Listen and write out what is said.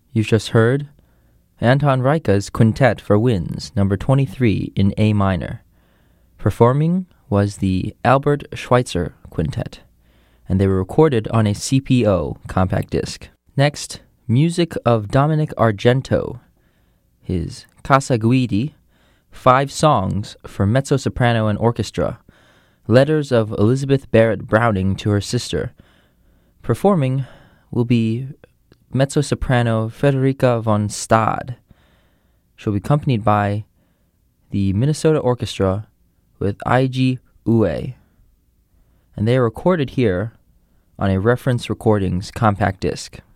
You've just heard Anton Reika's Quintet for Winds, number 23 in A minor. Performing was the Albert Schweitzer Quintet, and they were recorded on a CPO compact disc. Next, music of Dominic Argento, his Casa Guidi, 5 songs for mezzo-soprano and orchestra, letters of Elizabeth Barrett Browning to her sister. Performing will be mezzo-soprano Frederica von Stade. She'll be accompanied by the Minnesota Orchestra with I.G. Ue. And they are recorded here on a Reference Recordings compact disc.